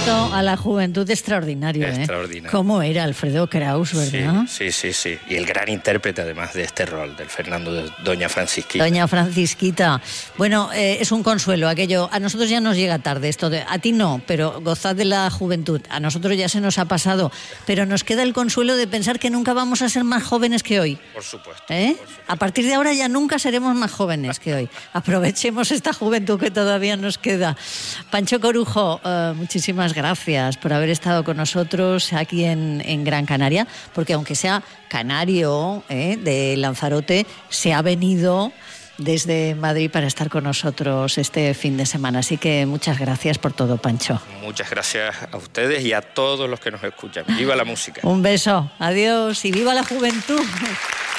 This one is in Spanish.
tributo a la juventud extraordinario, Extraordinario. ¿Cómo era Alfredo Kraus, verdad? Sí. Y el gran intérprete, además, de este rol, del Fernando de Doña Francisquita. Doña Francisquita. Bueno, es un consuelo aquello. A nosotros ya nos llega tarde esto a ti no, pero gozad de la juventud. A nosotros ya se nos ha pasado, pero nos queda el consuelo de pensar que nunca vamos a ser más jóvenes que hoy. Por supuesto. A partir de ahora ya nunca seremos más jóvenes que hoy. Aprovechemos esta juventud que todavía nos queda. Pancho Corujo, muchísimas gracias por haber estado con nosotros aquí en Gran Canaria, porque aunque sea canario de Lanzarote, se ha venido desde Madrid para estar con nosotros este fin de semana. Así que muchas gracias por todo, Pancho. Muchas gracias a ustedes y a todos los que nos escuchan. ¡Viva la música! Un beso, adiós y viva la juventud.